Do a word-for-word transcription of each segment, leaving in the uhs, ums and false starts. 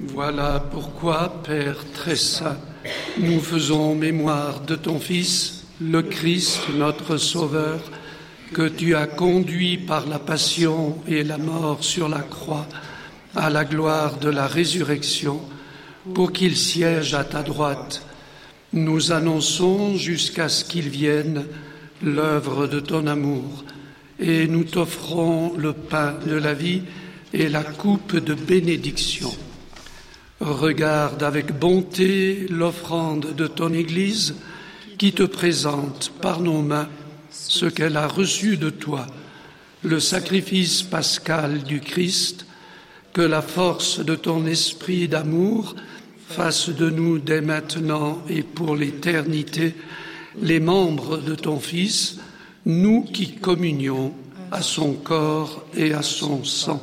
Voilà pourquoi, Père très saint, nous faisons mémoire de ton Fils, le Christ, notre Sauveur, que tu as conduit par la passion et la mort sur la croix à la gloire de la résurrection, pour qu'il siège à ta droite. Nous annonçons jusqu'à ce qu'il vienne l'œuvre de ton amour, et nous t'offrons le pain de la vie et la coupe de bénédiction. Regarde avec bonté l'offrande de ton Église qui te présente par nos mains ce qu'elle a reçu de toi, le sacrifice pascal du Christ. Que la force de ton esprit d'amour fasse de nous dès maintenant et pour l'éternité les membres de ton Fils, nous qui communions à son corps et à son sang.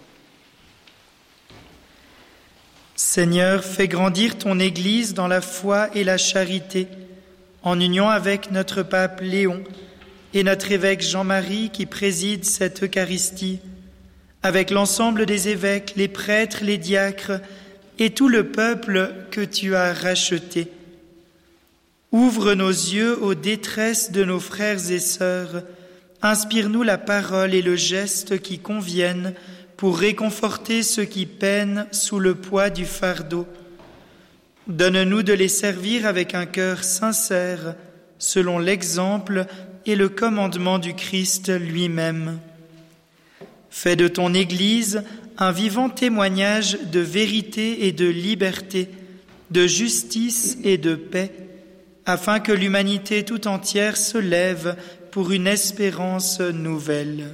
Seigneur, fais grandir ton Église dans la foi et la charité, en union avec notre pape Léon et notre évêque Jean-Marie qui préside cette Eucharistie, avec l'ensemble des évêques, les prêtres, les diacres et tout le peuple que tu as racheté. Ouvre nos yeux aux détresses de nos frères et sœurs, inspire-nous la parole et le geste qui conviennent pour réconforter ceux qui peinent sous le poids du fardeau. Donne-nous de les servir avec un cœur sincère, selon l'exemple et le commandement du Christ lui-même. Fais de ton Église un vivant témoignage de vérité et de liberté, de justice et de paix, afin que l'humanité tout entière se lève pour une espérance nouvelle.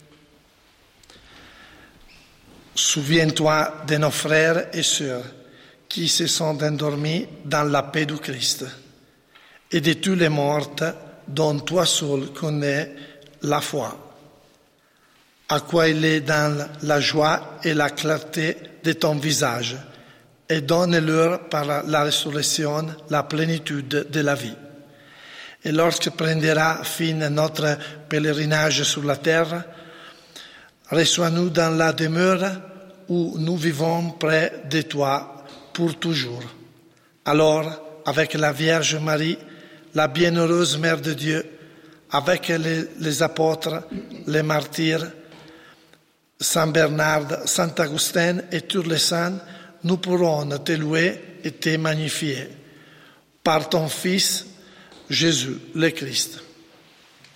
Souviens-toi de nos frères et sœurs qui se sont endormis dans la paix du Christ et de tous les morts dont toi seul connais la foi. Accueille-les dans la joie et la clarté de ton visage et donne-leur par la résurrection la plénitude de la vie. Et lorsque prendra fin notre pèlerinage sur la terre, reçois-nous dans la demeure où nous vivons près de toi pour toujours. Alors, avec la Vierge Marie, la bienheureuse Mère de Dieu, avec les, les apôtres, les martyrs, Saint Bernard, Saint Augustin et tous les saints, nous pourrons te louer et te magnifier. Par ton Fils, Jésus le Christ.